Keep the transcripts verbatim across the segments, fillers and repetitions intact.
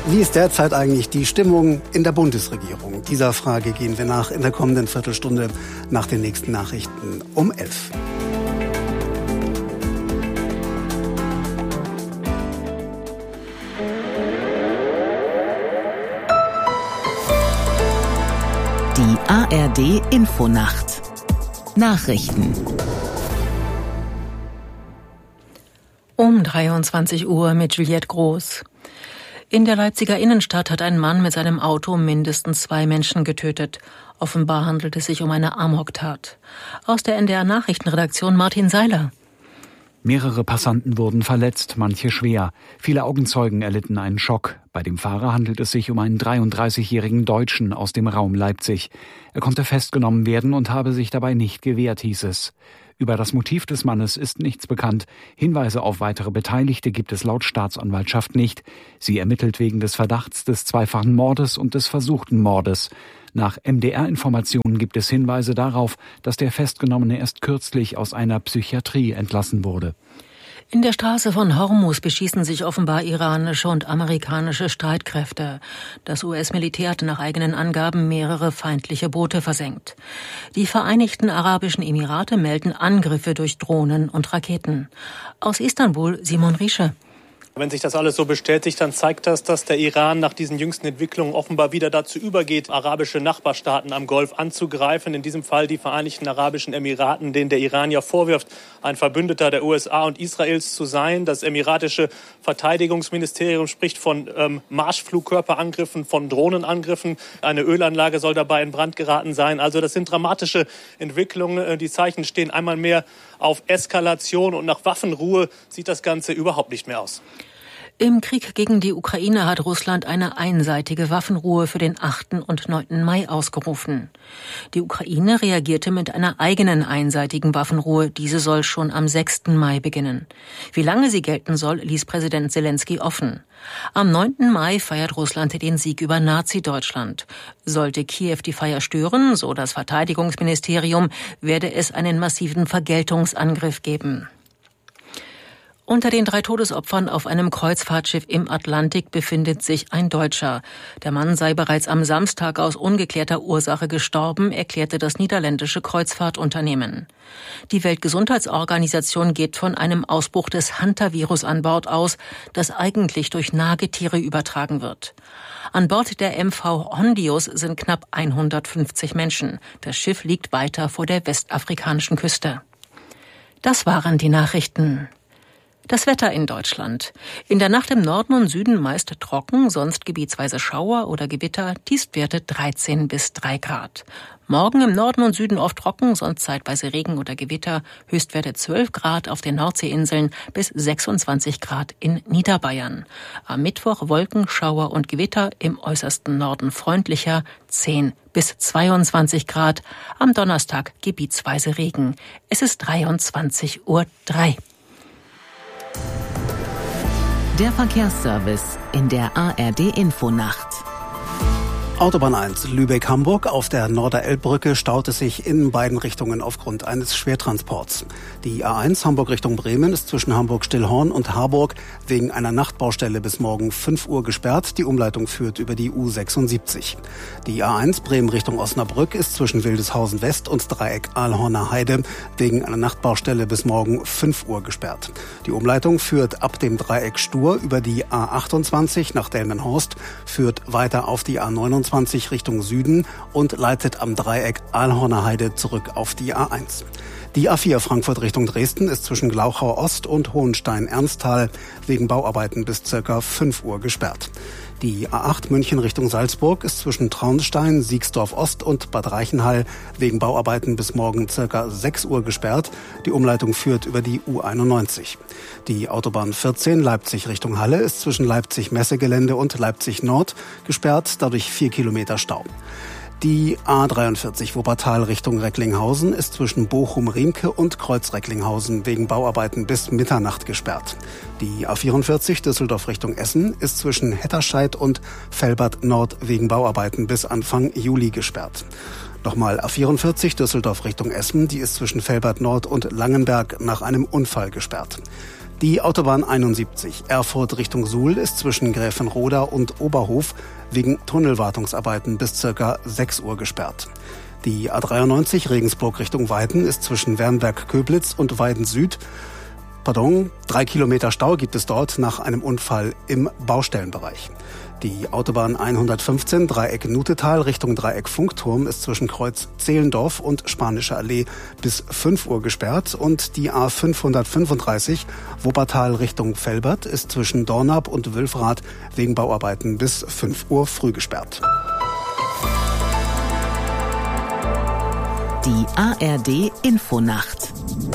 Wie ist derzeit eigentlich die Stimmung in der Bundesregierung? Dieser Frage gehen wir nach in der kommenden Viertelstunde nach den nächsten Nachrichten um elf. Die A R D Infonacht Nachrichten um dreiundzwanzig Uhr mit Juliette Groß. In der Leipziger Innenstadt hat ein Mann mit seinem Auto mindestens zwei Menschen getötet. Offenbar handelt es sich um eine Amoktat. Aus der N D R-Nachrichtenredaktion Martin Seiler. Mehrere Passanten wurden verletzt, manche schwer. Viele Augenzeugen erlitten einen Schock. Bei dem Fahrer handelt es sich um einen dreiunddreißigjährigen Deutschen aus dem Raum Leipzig. Er konnte festgenommen werden und habe sich dabei nicht gewehrt, hieß es. Über das Motiv des Mannes ist nichts bekannt. Hinweise auf weitere Beteiligte gibt es laut Staatsanwaltschaft nicht. Sie ermittelt wegen des Verdachts des zweifachen Mordes und des versuchten Mordes. Nach M D R-Informationen gibt es Hinweise darauf, dass der Festgenommene erst kürzlich aus einer Psychiatrie entlassen wurde. In der Straße von Hormuz beschießen sich offenbar iranische und amerikanische Streitkräfte. Das U S-Militär hat nach eigenen Angaben mehrere feindliche Boote versenkt. Die Vereinigten Arabischen Emirate melden Angriffe durch Drohnen und Raketen. Aus Istanbul Simon Riesche. Wenn sich das alles so bestätigt, dann zeigt das, dass der Iran nach diesen jüngsten Entwicklungen offenbar wieder dazu übergeht, arabische Nachbarstaaten am Golf anzugreifen. In diesem Fall die Vereinigten Arabischen Emiraten, denen der Iran ja vorwirft, ein Verbündeter der U S A und Israels zu sein. Das emiratische Verteidigungsministerium spricht von ähm, Marschflugkörperangriffen, von Drohnenangriffen. Eine Ölanlage soll dabei in Brand geraten sein. Also das sind dramatische Entwicklungen. Die Zeichen stehen einmal mehr auf Eskalation und nach Waffenruhe sieht das Ganze überhaupt nicht mehr aus. Im Krieg gegen die Ukraine hat Russland eine einseitige Waffenruhe für den achten und neunten Mai ausgerufen. Die Ukraine reagierte mit einer eigenen einseitigen Waffenruhe. Diese soll schon am sechsten Mai beginnen. Wie lange sie gelten soll, ließ Präsident Zelensky offen. Am neunten Mai feiert Russland den Sieg über Nazi-Deutschland. Sollte Kiew die Feier stören, so das Verteidigungsministerium, werde es einen massiven Vergeltungsangriff geben. Unter den drei Todesopfern auf einem Kreuzfahrtschiff im Atlantik befindet sich ein Deutscher. Der Mann sei bereits am Samstag aus ungeklärter Ursache gestorben, erklärte das niederländische Kreuzfahrtunternehmen. Die Weltgesundheitsorganisation geht von einem Ausbruch des Hantavirus an Bord aus, das eigentlich durch Nagetiere übertragen wird. An Bord der M V Hondius sind knapp hundertfünfzig Menschen. Das Schiff liegt weiter vor der westafrikanischen Küste. Das waren die Nachrichten. Das Wetter in Deutschland. In der Nacht im Norden und Süden meist trocken, sonst gebietsweise Schauer oder Gewitter, Tiefstwerte dreizehn bis drei Grad. Morgen im Norden und Süden oft trocken, sonst zeitweise Regen oder Gewitter, Höchstwerte zwölf Grad auf den Nordseeinseln bis sechsundzwanzig Grad in Niederbayern. Am Mittwoch Wolken, Schauer und Gewitter, im äußersten Norden freundlicher, zehn bis zweiundzwanzig Grad. Am Donnerstag gebietsweise Regen. Es ist dreiundzwanzig Uhr drei. Der Verkehrsservice in der A R D Infonacht. Autobahn eins Lübeck-Hamburg. Auf der Norderelbbrücke staut es sich in beiden Richtungen aufgrund eines Schwertransports. Die A eins Hamburg Richtung Bremen ist zwischen Hamburg-Stillhorn und Harburg wegen einer Nachtbaustelle bis morgen fünf Uhr gesperrt. Die Umleitung führt über die U sechsundsiebzig. Die A eins Bremen Richtung Osnabrück ist zwischen Wildeshausen West und Dreieck Ahlhorner Heide wegen einer Nachtbaustelle bis morgen fünf Uhr gesperrt. Die Umleitung führt ab dem Dreieck Stur über die A achtundzwanzig nach Delmenhorst, führt weiter auf die A neunundzwanzig Richtung Süden und leitet am Dreieck Ahlhorner Heide zurück auf die A eins. Die A vier Frankfurt Richtung Dresden ist zwischen Glauchau Ost und Hohenstein-Ernsthal wegen Bauarbeiten bis circa fünf Uhr gesperrt. Die A acht München Richtung Salzburg ist zwischen Traunstein, Siegsdorf Ost und Bad Reichenhall wegen Bauarbeiten bis morgen circa sechs Uhr gesperrt. Die Umleitung führt über die U einundneunzig. Die Autobahn vierzehn Leipzig Richtung Halle ist zwischen Leipzig-Messegelände und Leipzig Nord gesperrt, dadurch vier Kilometer Stau. Die A dreiundvierzig Wuppertal Richtung Recklinghausen ist zwischen Bochum-Riemke und Kreuz-Recklinghausen wegen Bauarbeiten bis Mitternacht gesperrt. Die A vierundvierzig Düsseldorf Richtung Essen ist zwischen Hetterscheid und Velbert Nord wegen Bauarbeiten bis Anfang Juli gesperrt. Nochmal A vierundvierzig Düsseldorf Richtung Essen, die ist zwischen Velbert Nord und Langenberg nach einem Unfall gesperrt. Die Autobahn einundsiebzig Erfurt Richtung Suhl ist zwischen Gräfenroda und Oberhof wegen Tunnelwartungsarbeiten bis ca. sechs Uhr gesperrt. Die A dreiundneunzig Regensburg Richtung Weiden ist zwischen Wernberg-Köblitz und Weiden Süd. Pardon, drei Kilometer Stau gibt es dort nach einem Unfall im Baustellenbereich. Die Autobahn hundertfünfzehn Dreieck Nutetal Richtung Dreieck Funkturm ist zwischen Kreuz Zehlendorf und Spanische Allee bis fünf Uhr gesperrt und die A fünfhundertfünfunddreißig Wuppertal Richtung Velbert ist zwischen Dornap und Wülfrath wegen Bauarbeiten bis fünf Uhr früh gesperrt. Die A R D Infonacht.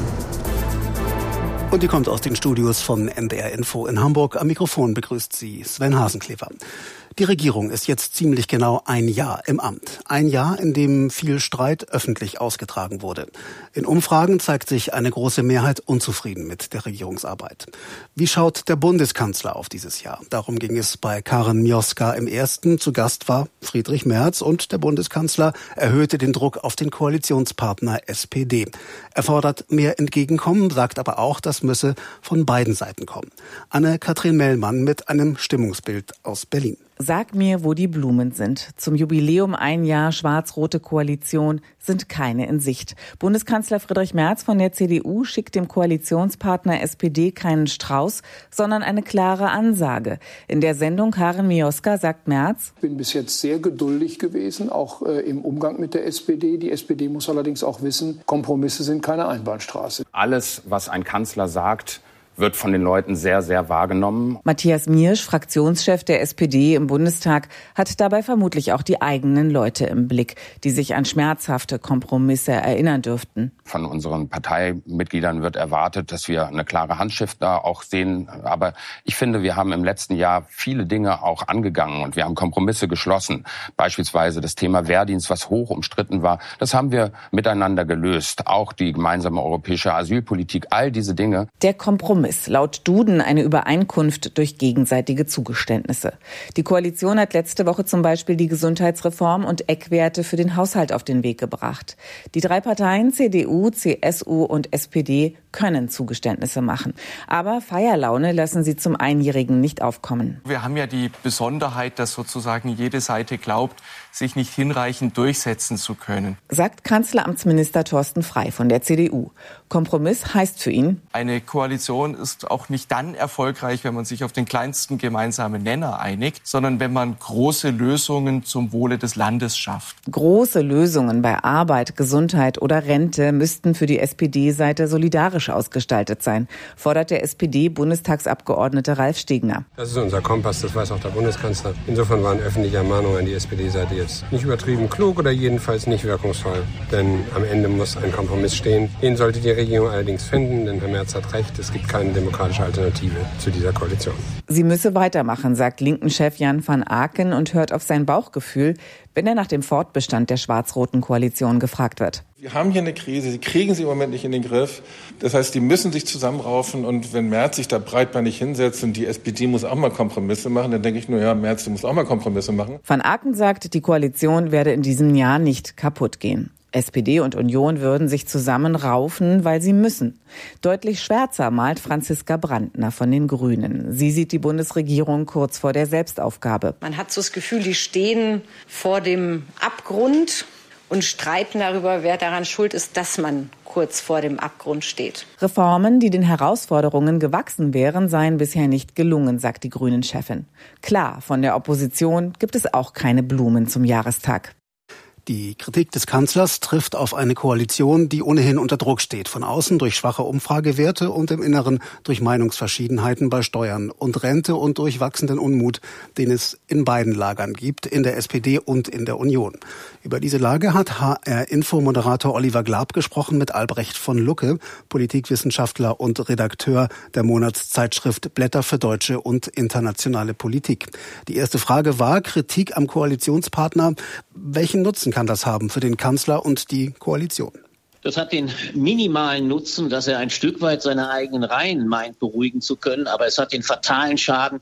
Und die kommt aus den Studios von N D R Info in Hamburg. Am Mikrofon begrüßt sie Sven Hasenklever. Die Regierung ist jetzt ziemlich genau ein Jahr im Amt. Ein Jahr, in dem viel Streit öffentlich ausgetragen wurde. In Umfragen zeigt sich eine große Mehrheit unzufrieden mit der Regierungsarbeit. Wie schaut der Bundeskanzler auf dieses Jahr? Darum ging es bei Karin Mioska im Ersten. Zu Gast war Friedrich Merz und der Bundeskanzler erhöhte den Druck auf den Koalitionspartner S P D. Er fordert mehr Entgegenkommen, sagt aber auch, das müsse von beiden Seiten kommen. Anne-Kathrin Mellmann mit einem Stimmungsbild aus Berlin. Sag mir, wo die Blumen sind. Zum Jubiläum ein Jahr schwarz-rote Koalition sind keine in Sicht. Bundeskanzler Friedrich Merz von der C D U schickt dem Koalitionspartner S P D keinen Strauß, sondern eine klare Ansage. In der Sendung Karin Mioska sagt Merz: Ich bin bis jetzt sehr geduldig gewesen, auch äh, im Umgang mit der S P D. Die S P D muss allerdings auch wissen, Kompromisse sind keine Einbahnstraße. Alles, was ein Kanzler sagt, wird von den Leuten sehr, sehr wahrgenommen. Matthias Miersch, Fraktionschef der S P D im Bundestag, hat dabei vermutlich auch die eigenen Leute im Blick, die sich an schmerzhafte Kompromisse erinnern dürften. Von unseren Parteimitgliedern wird erwartet, dass wir eine klare Handschrift da auch sehen. Aber ich finde, wir haben im letzten Jahr viele Dinge auch angegangen und wir haben Kompromisse geschlossen. Beispielsweise das Thema Wehrdienst, was hoch umstritten war. Das haben wir miteinander gelöst. Auch die gemeinsame europäische Asylpolitik, all diese Dinge. Der Kompromiss. Laut Duden eine Übereinkunft durch gegenseitige Zugeständnisse. Die Koalition hat letzte Woche zum Beispiel die Gesundheitsreform und Eckwerte für den Haushalt auf den Weg gebracht. Die drei Parteien C D U, C S U und S P D können Zugeständnisse machen. Aber Feierlaune lassen sie zum Einjährigen nicht aufkommen. Wir haben ja die Besonderheit, dass sozusagen jede Seite glaubt, sich nicht hinreichend durchsetzen zu können. Sagt Kanzleramtsminister Thorsten Frey von der C D U. Kompromiss heißt für ihn: Eine Koalition ist auch nicht dann erfolgreich, wenn man sich auf den kleinsten gemeinsamen Nenner einigt, sondern wenn man große Lösungen zum Wohle des Landes schafft. Große Lösungen bei Arbeit, Gesundheit oder Rente müssten für die S P D-Seite solidarisch ausgestaltet sein, fordert der S P D-Bundestagsabgeordnete Ralf Stegner. Das ist unser Kompass, das weiß auch der Bundeskanzler. Insofern waren öffentliche Ermahnungen an die S P D-Seite jetzt nicht übertrieben klug oder jedenfalls nicht wirkungsvoll. Denn am Ende muss ein Kompromiss stehen. Den sollte die Regierung allerdings finden, denn Herr Merz hat recht, es gibt keine demokratische Alternative zu dieser Koalition. Sie müsse weitermachen, sagt Linken-Chef Jan van Aken und hört auf sein Bauchgefühl, wenn er nach dem Fortbestand der schwarz-roten Koalition gefragt wird. Wir haben hier eine Krise, sie kriegen sie im Moment nicht in den Griff. Das heißt, die müssen sich zusammenraufen und wenn Merz sich da breitbeinig hinsetzt und die S P D muss auch mal Kompromisse machen, dann denke ich nur, ja, Merz, du musst auch mal Kompromisse machen. Van Aken sagt, die Koalition werde in diesem Jahr nicht kaputt gehen. S P D und Union würden sich zusammenraufen, weil sie müssen. Deutlich schwärzer malt Franziska Brandner von den Grünen. Sie sieht die Bundesregierung kurz vor der Selbstaufgabe. Man hat so das Gefühl, die stehen vor dem Abgrund und streiten darüber, wer daran schuld ist, dass man kurz vor dem Abgrund steht. Reformen, die den Herausforderungen gewachsen wären, seien bisher nicht gelungen, sagt die Grünen-Chefin. Klar, von der Opposition gibt es auch keine Blumen zum Jahrestag. Die Kritik des Kanzlers trifft auf eine Koalition, die ohnehin unter Druck steht. Von außen durch schwache Umfragewerte und im Inneren durch Meinungsverschiedenheiten bei Steuern und Rente und durch wachsenden Unmut, den es in beiden Lagern gibt, in der S P D und in der Union. Über diese Lage hat H R-Info-Moderator Oliver Glab gesprochen mit Albrecht von Lucke, Politikwissenschaftler und Redakteur der Monatszeitschrift Blätter für deutsche und internationale Politik. Die erste Frage war Kritik am Koalitionspartner. Welchen Nutzen kann das haben für den Kanzler und die Koalition? Das hat den minimalen Nutzen, dass er ein Stück weit seine eigenen Reihen meint, beruhigen zu können. Aber es hat den fatalen Schaden,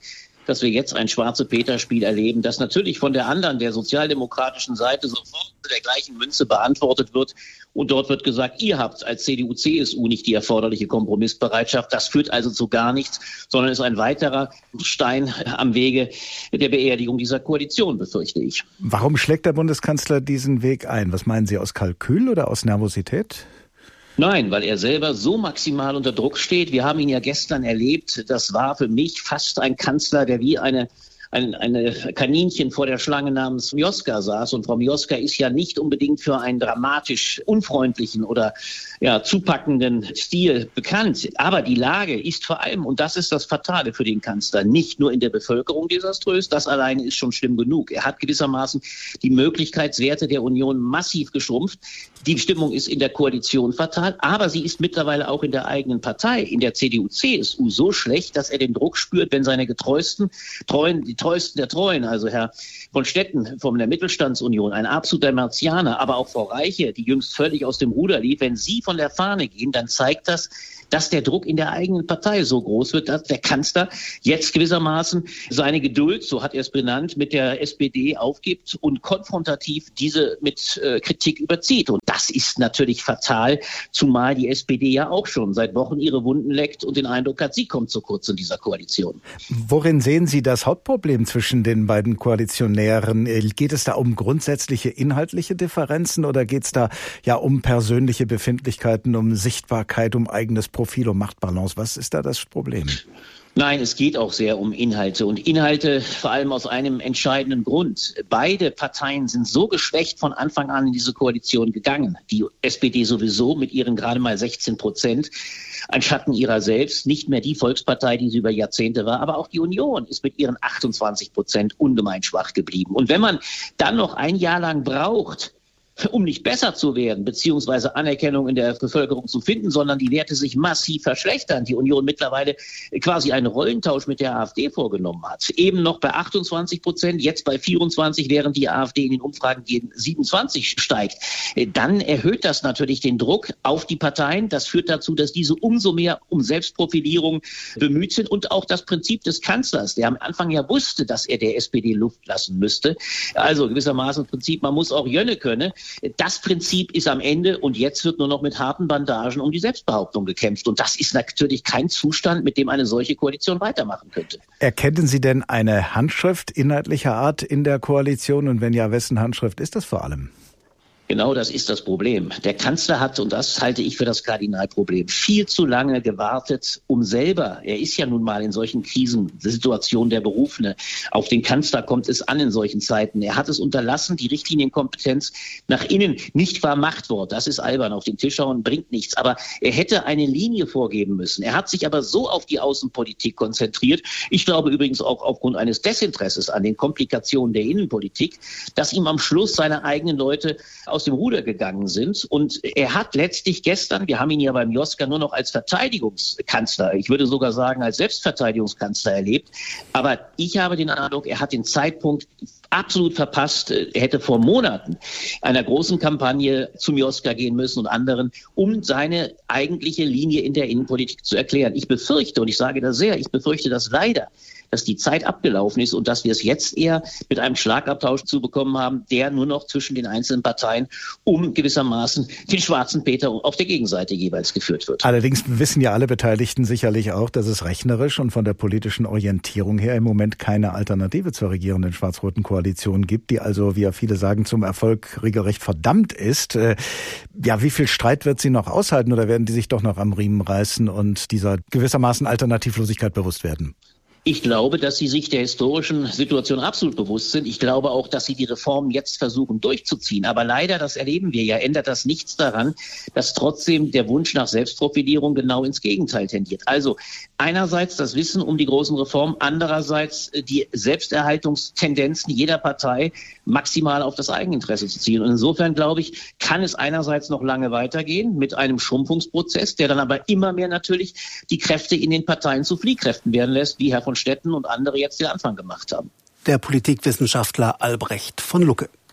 dass wir jetzt ein Schwarze-Peter-Spiel erleben, das natürlich von der anderen, der sozialdemokratischen Seite sofort mit der gleichen Münze beantwortet wird. Und dort wird gesagt, ihr habt als C D U C S U nicht die erforderliche Kompromissbereitschaft. Das führt also zu gar nichts, sondern ist ein weiterer Stein am Wege der Beerdigung dieser Koalition, befürchte ich. Warum schlägt der Bundeskanzler diesen Weg ein? Was meinen Sie, aus Kalkül oder aus Nervosität? Nein, weil er selber so maximal unter Druck steht. Wir haben ihn ja gestern erlebt. Das war für mich fast ein Kanzler, der wie eine Ein, eine Kaninchen vor der Schlange namens Mioska saß. Und Frau Mioska ist ja nicht unbedingt für einen dramatisch unfreundlichen oder ja, zupackenden Stil bekannt. Aber die Lage ist vor allem, und das ist das Fatale für den Kanzler, nicht nur in der Bevölkerung desaströs. Das alleine ist schon schlimm genug. Er hat gewissermaßen die Möglichkeitswerte der Union massiv geschrumpft. Die Stimmung ist in der Koalition fatal, aber sie ist mittlerweile auch in der eigenen Partei, in der C D U C S U, so schlecht, dass er den Druck spürt, wenn seine getreuesten, treuen, die treuesten der Treuen, also Herr von Stetten von der Mittelstandsunion, ein absoluter Martianer, aber auch Frau Reiche, die jüngst völlig aus dem Ruder lief, wenn sie von der Fahne gehen, dann zeigt das, dass der Druck in der eigenen Partei so groß wird, dass der Kanzler jetzt gewissermaßen seine Geduld, so hat er es benannt, mit der S P D aufgibt und konfrontativ diese mit äh, Kritik überzieht. Und das ist natürlich fatal, zumal die S P D ja auch schon seit Wochen ihre Wunden leckt und den Eindruck hat, sie kommt zu kurz in dieser Koalition. Worin sehen Sie das Hauptproblem zwischen den beiden Koalitionären? Geht es da um grundsätzliche inhaltliche Differenzen oder geht es da ja um persönliche Befindlichkeiten, um Sichtbarkeit, um eigenes Profil, um Machtbalance? Was ist da das Problem? Nein, es geht auch sehr um Inhalte und Inhalte vor allem aus einem entscheidenden Grund. Beide Parteien sind so geschwächt von Anfang an in diese Koalition gegangen. Die S P D sowieso mit ihren gerade mal sechzehn Prozent, ein Schatten ihrer selbst, nicht mehr die Volkspartei, die sie über Jahrzehnte war, aber auch die Union ist mit ihren achtundzwanzig Prozent ungemein schwach geblieben. Und wenn man dann noch ein Jahr lang braucht, um nicht besser zu werden, beziehungsweise Anerkennung in der Bevölkerung zu finden, sondern die Werte sich massiv verschlechtern. Die Union mittlerweile quasi einen Rollentausch mit der AfD vorgenommen hat. Eben noch bei achtundzwanzig Prozent, jetzt bei vierundzwanzig, während die AfD in den Umfragen gegen siebenundzwanzig steigt. Dann erhöht das natürlich den Druck auf die Parteien. Das führt dazu, dass diese umso mehr um Selbstprofilierung bemüht sind und auch das Prinzip des Kanzlers, der am Anfang ja wusste, dass er der S P D Luft lassen müsste. Also gewissermaßen Prinzip, man muss auch Jönne können. Das Prinzip ist am Ende und jetzt wird nur noch mit harten Bandagen um die Selbstbehauptung gekämpft. Und das ist natürlich kein Zustand, mit dem eine solche Koalition weitermachen könnte. Erkennen Sie denn eine Handschrift inhaltlicher Art in der Koalition? Und wenn ja, wessen Handschrift ist das vor allem? Genau das ist das Problem. Der Kanzler hat, und das halte ich für das Kardinalproblem, viel zu lange gewartet, um selber, er ist ja nun mal in solchen Krisensituationen der Berufene, auf den Kanzler kommt es an in solchen Zeiten. Er hat es unterlassen, die Richtlinienkompetenz nach innen, nicht wahr Machtwort, das ist albern, auf den Tisch schauen bringt nichts, aber er hätte eine Linie vorgeben müssen. Er hat sich aber so auf die Außenpolitik konzentriert, ich glaube übrigens auch aufgrund eines Desinteresses an den Komplikationen der Innenpolitik, dass ihm am Schluss seine eigenen Leute aus dem Ruder gegangen sind. Und er hat letztlich gestern, wir haben ihn ja beim Mioska nur noch als Verteidigungskanzler, ich würde sogar sagen als Selbstverteidigungskanzler erlebt. Aber ich habe den Eindruck, er hat den Zeitpunkt absolut verpasst. Er hätte vor Monaten einer großen Kampagne zu Mioska gehen müssen und anderen, um seine eigentliche Linie in der Innenpolitik zu erklären. Ich befürchte, und ich sage das sehr, ich befürchte das leider, dass die Zeit abgelaufen ist und dass wir es jetzt eher mit einem Schlagabtausch zu bekommen haben, der nur noch zwischen den einzelnen Parteien um gewissermaßen den schwarzen Peter auf der Gegenseite jeweils geführt wird. Allerdings wissen ja alle Beteiligten sicherlich auch, dass es rechnerisch und von der politischen Orientierung her im Moment keine Alternative zur regierenden schwarz-roten Koalition gibt, die also, wie ja viele sagen, zum Erfolg regelrecht verdammt ist. Ja, wie viel Streit wird sie noch aushalten oder werden die sich doch noch am Riemen reißen und dieser gewissermaßen Alternativlosigkeit bewusst werden? Ich glaube, dass sie sich der historischen Situation absolut bewusst sind. Ich glaube auch, dass sie die Reformen jetzt versuchen durchzuziehen. Aber leider, das erleben wir ja, ändert das nichts daran, dass trotzdem der Wunsch nach Selbstprofilierung genau ins Gegenteil tendiert. Also einerseits das Wissen um die großen Reformen, andererseits die Selbsterhaltungstendenzen jeder Partei maximal auf das Eigeninteresse zu ziehen. Und insofern, glaube ich, kann es einerseits noch lange weitergehen mit einem Schrumpfungsprozess, der dann aber immer mehr natürlich die Kräfte in den Parteien zu Fliehkräften werden lässt, wie Herr von Stetten und andere jetzt den Anfang gemacht haben. Der Politikwissenschaftler Albrecht von Lucke.